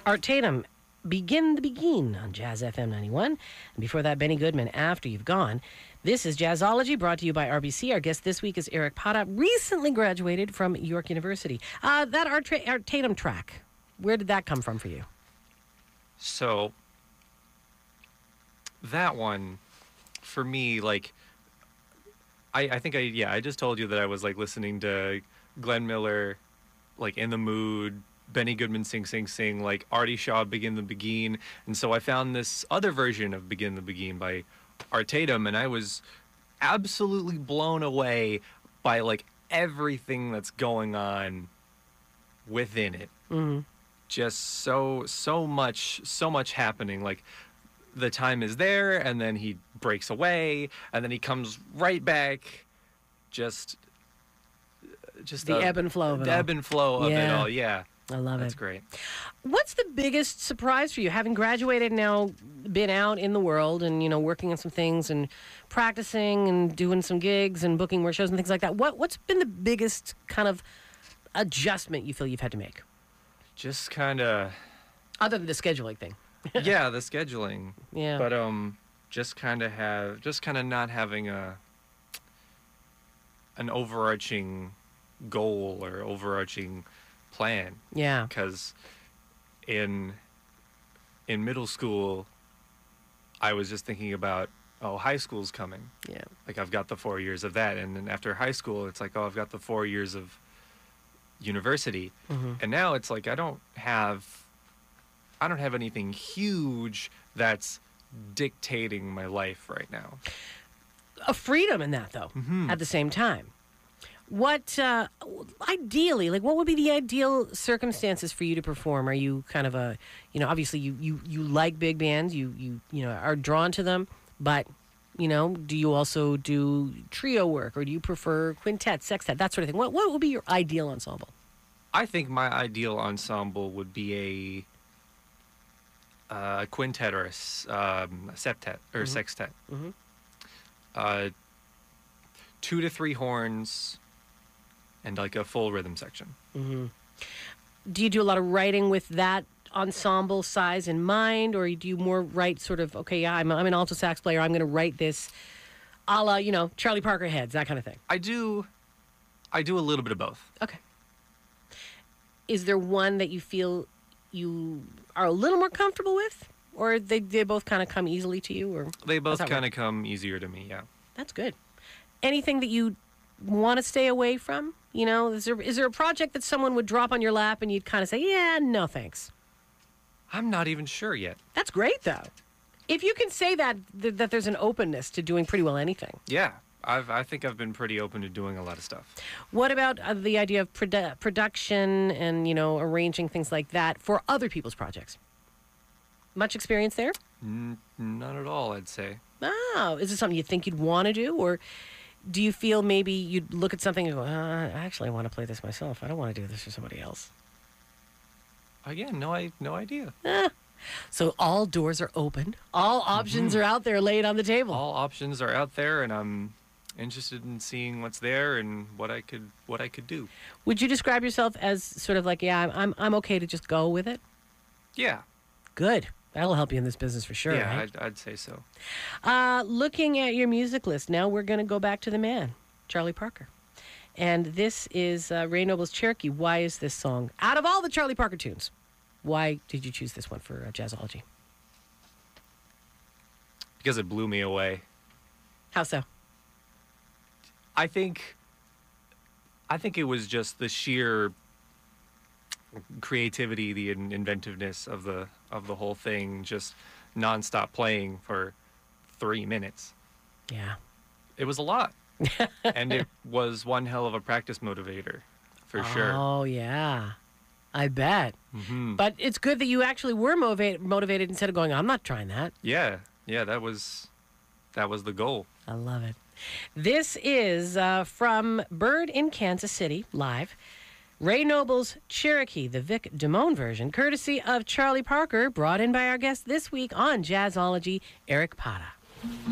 Art Tatum, Begin the Begin on Jazz FM 91. And before that, Benny Goodman, After You've Gone. This is Jazzology, brought to you by RBC. Our guest this week is Eric Pata, recently graduated from York University. That Art Tatum track, where did that come from for you? So, that one, for me, like, I think I just told you that I was, like, listening to Glenn Miller, like, In the Mood, Benny Goodman, Sing, Sing, Sing, like, Artie Shaw, Begin the Begin. And so I found this other version of Begin the Begin by Art Tatum, and I was absolutely blown away by, like, everything that's going on within it. Mm-hmm. Just so much happening. Like, the time is there, and then he breaks away, and then he comes right back. Just the ebb and flow of it all. The ebb and flow of it all, yeah. I love it. That's great. What's the biggest surprise for you, having graduated now, been out in the world and, you know, working on some things and practicing and doing some gigs and booking more shows and things like that? What's been the biggest kind of adjustment you feel you've had to make? Just kind of... Other than the scheduling thing. Yeah, the scheduling. Yeah. But just kind of not having an overarching goal or overarching plan. Yeah. Because in middle school, I was just thinking about, high school's coming. Yeah. Like, I've got the 4 years of that. And then after high school, it's like, I've got the 4 years of university. Mm-hmm. And now it's like I don't have anything huge that's dictating my life right now. A freedom in that, though, at the same time. What, ideally, like, what would be the ideal circumstances for you to perform? Are you kind of a, you know, obviously you like big bands, you know, are drawn to them, but, you know, do you also do trio work, or do you prefer quintet, sextet, that sort of thing? What would be your ideal ensemble? I think my ideal ensemble would be a quintet or a septet or sextet. Mm-hmm. 2 to 3 horns and like a full rhythm section. Mm-hmm. Do you do a lot of writing with that ensemble size in mind, or do you more write sort of, okay, yeah, I'm an alto sax player, I'm going to write this a la, you know, Charlie Parker heads, that kind of thing? I do a little bit of both. Okay. Is there one that you feel you are a little more comfortable with, or they both kind of come easily to you? Or they both kind of come easier to me, yeah. That's good. Anything that you want to stay away from? You know, is there a project that someone would drop on your lap and you'd kind of say, yeah, no thanks? I'm not even sure yet. That's great, though. If you can say that there's an openness to doing pretty well anything. Yeah. I think I've been pretty open to doing a lot of stuff. What about the idea of production and, you know, arranging things like that for other people's projects? Much experience there? None at all, I'd say. Oh, is it something you think you'd want to do? Or do you feel maybe you'd look at something and go, actually, I want to play this myself. I don't want to do this for somebody else. Again, no idea. So all doors are open. All options are out there laid on the table. All options are out there, and I'm interested in seeing what's there and what I could do. Would you describe yourself as sort of like, yeah, I'm okay to just go with it? Yeah. Good. That'll help you in this business for sure. Yeah, right? I'd say so. Looking at your music list, now we're going to go back to the man, Charlie Parker. And this is Ray Noble's Cherokee. Why is this song, out of all the Charlie Parker tunes, why did you choose this one for Jazzology? Because it blew me away. How so? I think it was just the sheer creativity, the inventiveness of the whole thing, just nonstop playing for 3 minutes. Yeah. It was a lot. And it was one hell of a practice motivator, for sure. Oh, yeah. I bet. Mm-hmm. But it's good that you actually were motivated instead of going, I'm not trying that. Yeah, that was the goal. I love it. This is from Bird in Kansas City, live. Ray Noble's Cherokee, the Vic Damone version, courtesy of Charlie Parker, brought in by our guest this week on Jazzology, Eric Pata.